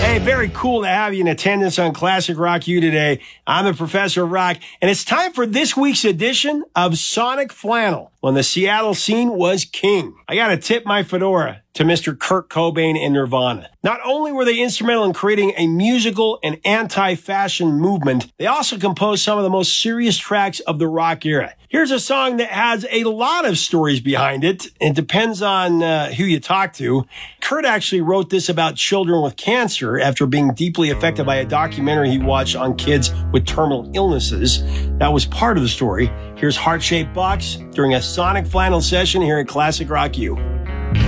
Hey, very cool to have you in attendance on Classic Rock U today. I'm the Professor of Rock, and it's time for this week's edition of Sonic Flannel, when the Seattle scene was king. I gotta tip my fedora to Mr. Kurt Cobain and Nirvana. Not only were they instrumental in creating a musical and anti-fashion movement, they also composed some of the most serious tracks of the rock era. Here's a song that has a lot of stories behind it. It depends on who you talk to. Kurt actually wrote this about children with cancer after being deeply affected by a documentary he watched on kids with terminal illnesses. That was part of the story. Here's Heart Shaped Box during a Sonic Flannel session here at Classic Rock U.